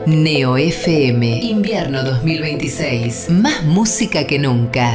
Neo FM, invierno 2026. Más música que nunca.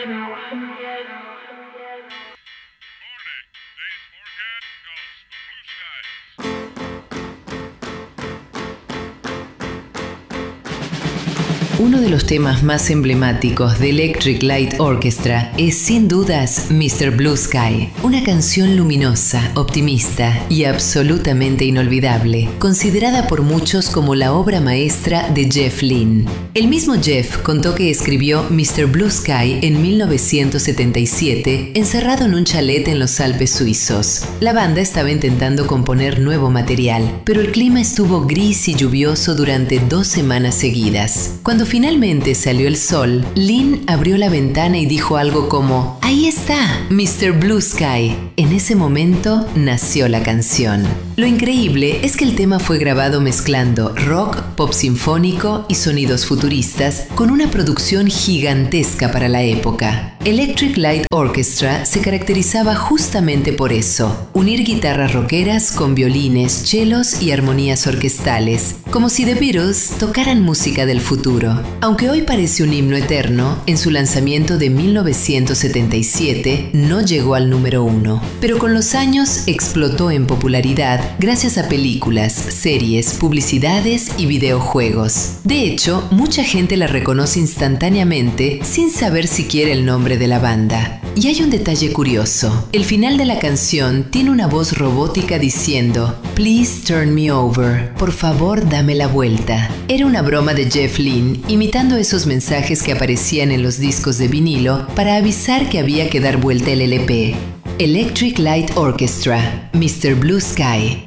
Uno de los temas más emblemáticos de Electric Light Orchestra es sin dudas Mr. Blue Sky, una canción luminosa, optimista y absolutamente inolvidable, considerada por muchos como la obra maestra de Jeff Lynne. El mismo Jeff contó que escribió Mr. Blue Sky en 1977, encerrado en un chalet en los Alpes suizos. La banda estaba intentando componer nuevo material, pero el clima estuvo gris y lluvioso durante 2 semanas seguidas. Cuando finalmente salió el sol, Lynne abrió la ventana y dijo algo como: "Ahí está, Mr. Blue Sky". En ese momento nació la canción. Lo increíble es que el tema fue grabado mezclando rock, pop sinfónico y sonidos futuristas con una producción gigantesca para la época. Electric Light Orchestra se caracterizaba justamente por eso: unir guitarras rockeras con violines, chelos y armonías orquestales, como si The Beatles tocaran música del futuro. Aunque hoy parece un himno eterno, en su lanzamiento de 1977 no llegó al número 1, pero con los años explotó en popularidad gracias a películas, series, publicidades y videojuegos. De hecho, mucha gente la reconoce instantáneamente sin saber siquiera el nombre de la banda. Y hay un detalle curioso: el final de la canción tiene una voz robótica diciendo "Please turn me over", por favor dame la vuelta. Era una broma de Jeff Lynne, imitando esos mensajes que aparecían en los discos de vinilo para avisar que había que dar vuelta el LP. Electric Light Orchestra, Mr. Blue Sky.